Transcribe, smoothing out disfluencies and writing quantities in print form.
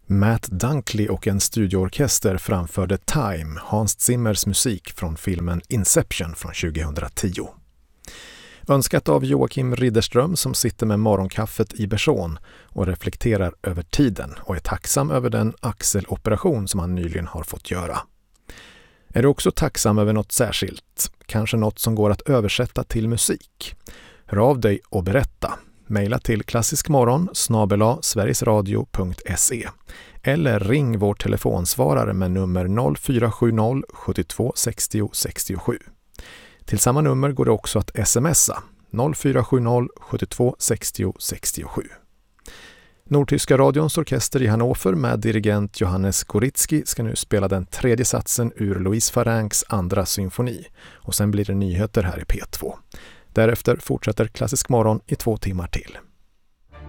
Matt Dunkley och en studioorkester framförde Time, Hans Zimmers musik från filmen Inception från 2010. Önskat av Joakim Ridderström som sitter med morgonkaffet i Bersån och reflekterar över tiden och är tacksam över den axeloperation som han nyligen har fått göra. Är du också tacksam över något särskilt? Kanske något som går att översätta till musik? Hör av dig och berätta. Maila till klassiskmorgon@sverigesradio.se eller ring vår telefonsvarare med nummer 0470 72 60 67. Till samma nummer går det också att smsa 0470 72 60 67. Nordtyska radions orkester i Hannover med dirigent Johannes Goritski ska nu spela den tredje satsen ur Louise Farinks andra symfoni och sen blir det nyheter här i P2. Därefter fortsätter Klassisk morgon i 2 timmar till.